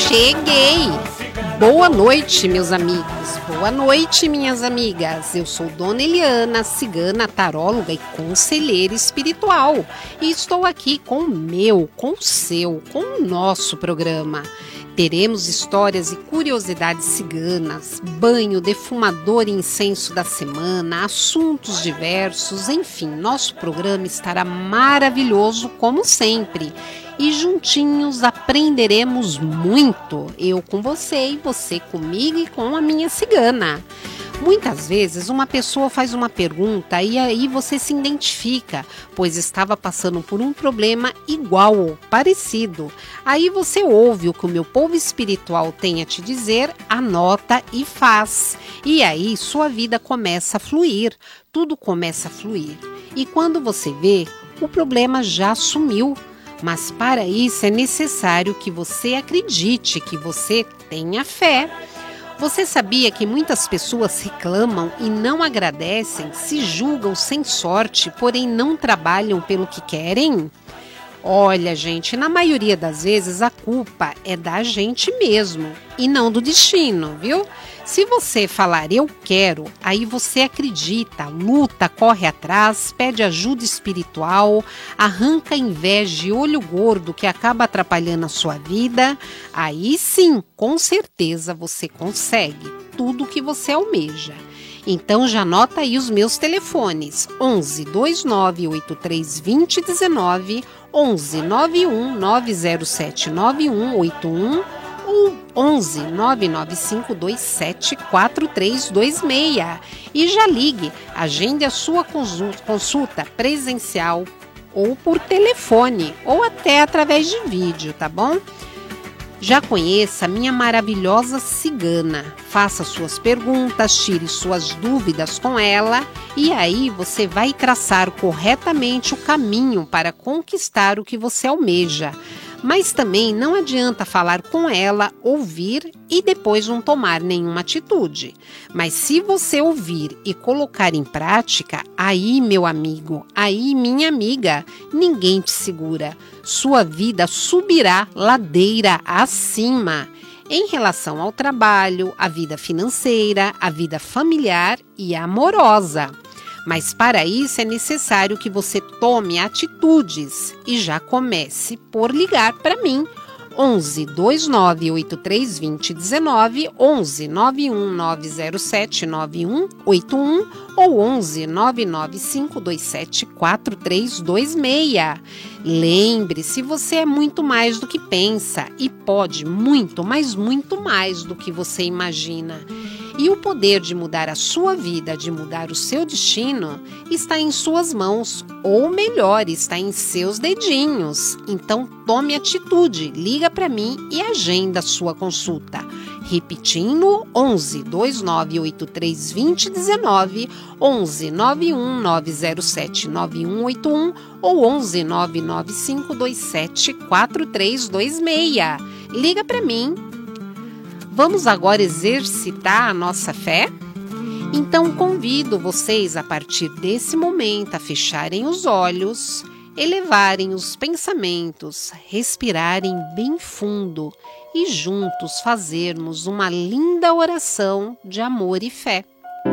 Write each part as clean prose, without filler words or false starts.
Cheguei! Boa noite, meus amigos. Boa noite, minhas amigas. Eu sou Dona Eliana, cigana, taróloga e conselheira espiritual. E estou aqui com o nosso programa. Teremos histórias e curiosidades ciganas, banho, defumador e incenso da semana, assuntos diversos, enfim, nosso programa estará maravilhoso como sempre. E juntinhos aprenderemos muito, eu com você e você comigo e com a minha cigana. Muitas vezes uma pessoa faz uma pergunta e aí você se identifica, pois estava passando por um problema igual ou parecido. Aí você ouve o que o meu povo espiritual tem a te dizer, anota e faz. E aí sua vida começa a fluir, tudo começa a fluir. E quando você vê, o problema já sumiu. Mas para isso é necessário que você acredite, que você tenha fé. Você sabia que muitas pessoas reclamam e não agradecem, se julgam sem sorte, porém não trabalham pelo que querem? Olha, gente, na maioria das vezes a culpa é da gente mesmo e não do destino, viu? Se você falar eu quero, aí você acredita, luta, corre atrás, pede ajuda espiritual, arranca a inveja e olho gordo que acaba atrapalhando a sua vida, aí sim, com certeza você consegue tudo o que você almeja. Então já anota aí os meus telefones, 11 29 83 20 19, 11 91 907 9181 ou 11 995 27 4326 e já ligue, agende a sua consulta presencial ou por telefone ou até através de vídeo, tá bom? Já conheça minha maravilhosa cigana, faça suas perguntas, tire suas dúvidas com ela e aí você vai traçar corretamente o caminho para conquistar o que você almeja. Mas também não adianta falar com ela, ouvir e depois não tomar nenhuma atitude. Mas se você ouvir e colocar em prática, aí meu amigo, aí minha amiga, ninguém te segura. Sua vida subirá ladeira acima. Em relação ao trabalho, a vida financeira, a vida familiar e amorosa. Mas para isso é necessário que você tome atitudes e já comece por ligar para mim. 11 29 83 20 19, 11 91 907 9181 ou 11 995 27 4326. Lembre-se, você é muito mais do que pensa e pode muito, mas muito mais do que você imagina. E o poder de mudar a sua vida, de mudar o seu destino, está em suas mãos, ou melhor, está em seus dedinhos. Então tome atitude, liga para mim e agenda a sua consulta. Repetindo, 11 29 83 20 19, 11 91 907 9181 ou 11 995 27 4326. Liga para mim. Vamos agora exercitar a nossa fé? Então convido vocês a partir desse momento a fecharem os olhos, elevarem os pensamentos, respirarem bem fundo e juntos fazermos uma linda oração de amor e fé.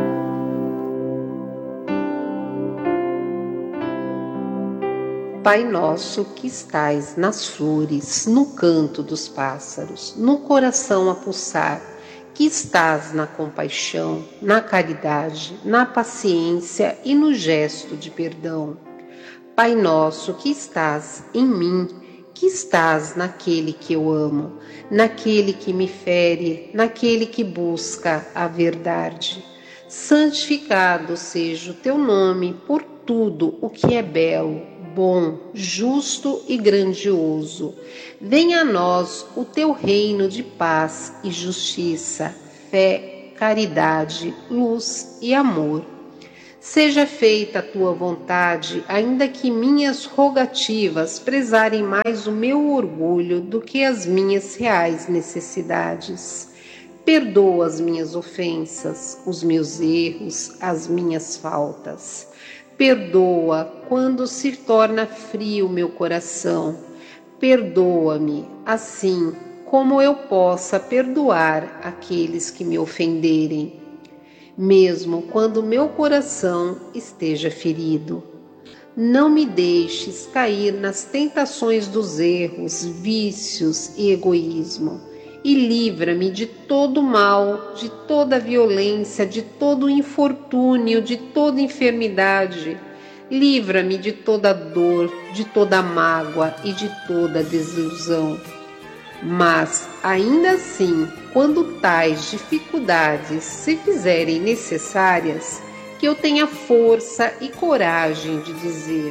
Pai nosso que estais nas flores, no canto dos pássaros, no coração a pulsar, que estás na compaixão, na caridade, na paciência e no gesto de perdão. Pai nosso que estás em mim, que estás naquele que eu amo, naquele que me fere, naquele que busca a verdade. Santificado seja o teu nome por tudo o que é belo, bom, justo e grandioso. Venha a nós o teu reino de paz e justiça, fé, caridade, luz e amor. Seja feita a tua vontade, ainda que minhas rogativas prezarem mais o meu orgulho do que as minhas reais necessidades. Perdoa as minhas ofensas, os meus erros, as minhas faltas. Perdoa quando se torna frio meu coração. Perdoa-me, assim como eu possa perdoar aqueles que me ofenderem, mesmo quando meu coração esteja ferido. Não me deixes cair nas tentações dos erros, vícios e egoísmo, e livra-me de todo mal, de toda violência, de todo infortúnio, de toda enfermidade. Livra-me de toda dor, de toda mágoa e de toda desilusão. Mas, ainda assim, quando tais dificuldades se fizerem necessárias, que eu tenha força e coragem de dizer: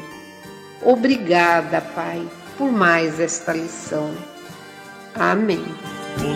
obrigada, Pai, por mais esta lição. Amém.